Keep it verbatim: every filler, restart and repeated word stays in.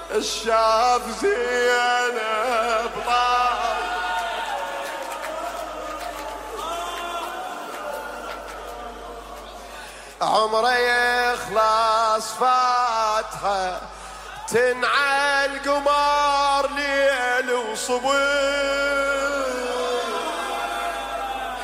الشاف زينب طال عمره يخلص فاتحة تنعى القمر ليل وصبح